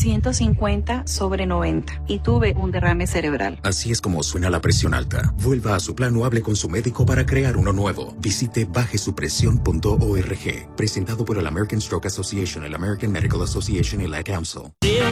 150/90 y tuve un derrame cerebral. Así es como suena la presión alta. Vuelva a su plan o hable con su médico para crear uno nuevo. Visite bajesupresión.org. Presentado por el American Stroke Association, el American Medical Association y la Council.